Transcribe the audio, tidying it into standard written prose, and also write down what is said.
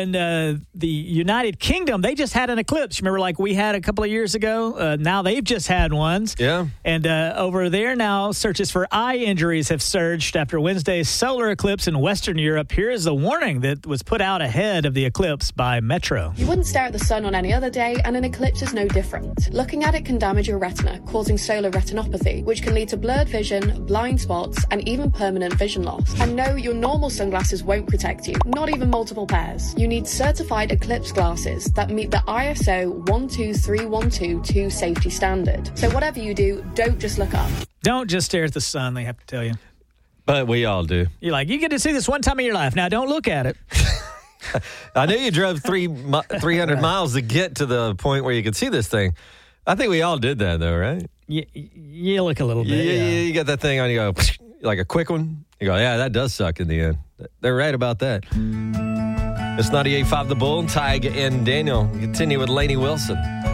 in the United Kingdom, they just had an eclipse. Remember, like we had a couple of years ago? Now they've just had ones. Yeah. And over there now, searches for eye injuries have surged after Wednesday's solar eclipse in Western Europe. Here is the warning that was put out ahead of the eclipse by Metro. You wouldn't stare at the sun on any other day, and an eclipse is no different. Looking at it can damage your retina, causing solar retinopathy, which can lead to blurred vision, blind spots, and even permanent vision loss. And no, your normal sunglasses won't protect you, not even multiple pairs. You need certified eclipse glasses that meet the ISO 12312 safety standard. So whatever you do, don't just look up. Don't just stare at the sun, they have to tell you. But we all do. You're like, you get to see this one time in your life. Now, don't look at it. I knew you drove 300 miles to get to the point where you could see this thing. I think we all did that, though, right? You look a little bit. Yeah, you get that thing on, you go, like a quick one. You go, yeah, that does suck in the end. They're right about that. It's 98.5 The Bull, Tig and Daniel. Continue with Lainey Wilson.